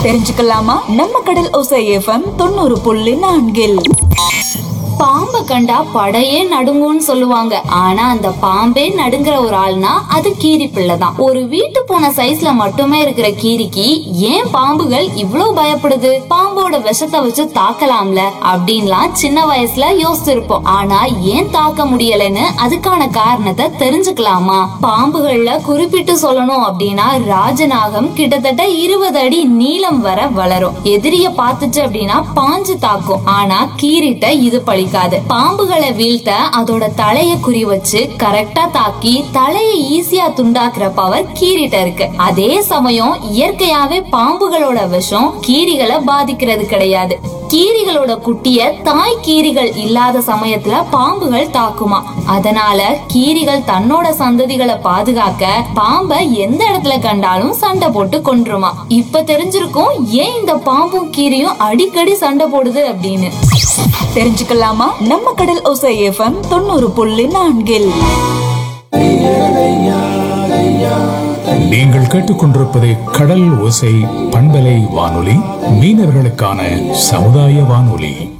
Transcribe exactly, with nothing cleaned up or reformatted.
தெரிஞ்சுக்கலாமா? நம்ம கடல் ஓசை எஃப்எம் தொண்ணூறு புள்ளி நான்கில். பாம்பை கண்டா படையே நடுங்கும்னு சொல்லுவாங்க. ஆனா அந்த பாம்பே நடுங்குற ஒரு ஆள்னா அது கீரி பிள்ளை தான். ஒரு வீட்டு பூனை சைஸ்ல மட்டுமே இருக்கிற கீரிக்கு ஏன் பாம்புகள் இவ்வளவு பயப்படுது? பாம்போட விஷத்தை வச்சு தாக்கலாம்ல அப்படின்லாம் சின்ன வயசுல யோசிச்சிருப்போம். ஆனா ஏன் தாக்க முடியலன்னு அதுக்கான காரணத்தை தெரிஞ்சுக்கலாமா? பாம்புகள்ல குறிப்பிட்டு சொல்லணும் அப்படின்னா ராஜநாகம் கிட்டத்தட்ட இருபது அடி நீளம் வர வளரும். எதிரிய பாத்துச்சு அப்படின்னா பாஞ்சு தாக்கும். ஆனா கீரிட்ட இது பழி பாம்புகளை வீழ்த்த அதோட தலைய குறி வச்சு கரெக்டா தாக்கி தலையை ஈஸியா துண்டாக்குற பவர் கீரிட்ட இருக்கு. அதே சமயம் இயற்கையாவே பாம்புகளோட விஷம் கீரிகளை பாதிக்கிறது கிடையாது. கீரிகளோட குட்டிய தாய் கீரிகள் இல்லாத சமயத்துல பாம்புகள் தாக்குமா. அதனால கீரிகள் தன்னோட சந்ததிகளை பாதுகாக்க பாம்பை எந்த இடத்துல கண்டாலும் சண்டை போட்டு கொன்றுமா. இப்ப தெரிஞ்சிருக்கும் ஏன் இந்த பாம்பும் கீரியும் அடிக்கடி சண்டை போடுது அப்படின்னு. தெரிஞ்சுக்கலாமா? நம்ம கடல் ஓசை எஃப்எம் தொண்ணூறு புள்ளி நான்கில். நீங்கள் கேட்டுக்கொண்டிருப்பது கடல் ஓசை பண்பலை வானொலி, மீனவர்களுக்கான சமுதாய வானொலி.